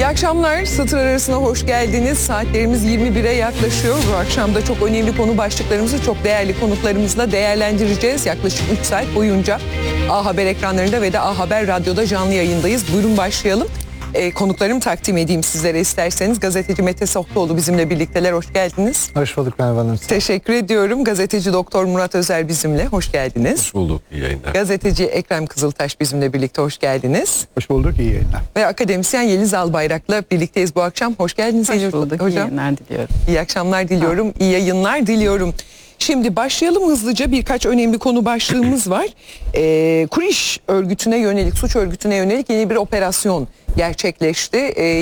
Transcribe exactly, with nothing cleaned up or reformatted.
İyi akşamlar. Satır arasına hoş geldiniz. Saatlerimiz yirmi bire yaklaşıyor. Bu akşam da çok önemli konu başlıklarımızı çok değerli konuklarımızla değerlendireceğiz. Yaklaşık üç saat boyunca A Haber ekranlarında ve de A Haber Radyo'da canlı yayındayız. Buyurun başlayalım. Ee, konuklarımı takdim edeyim sizlere isterseniz. Gazeteci Mete Sohtoğlu bizimle birlikteler. Hoş geldiniz. Hoş bulduk Merve Hanım. Teşekkür ediyorum. Gazeteci Doktor Murat Özer bizimle. Hoş geldiniz. Hoş bulduk. İyi yayınlar. Gazeteci Ekrem Kızıltaş bizimle birlikte. Hoş geldiniz. Hoş bulduk. İyi yayınlar. Ve akademisyen Yeliz Albayrak'la birlikteyiz bu akşam. Hoş geldiniz. Hoş Yeliz bulduk. Hocam. İyi yayınlar diliyorum. İyi akşamlar diliyorum. Ha. İyi yayınlar diliyorum. Şimdi başlayalım hızlıca. Birkaç önemli konu başlığımız var. Ee, Kuriş örgütüne yönelik, suç örgütüne yönelik yeni bir operasyon gerçekleşti. Ee,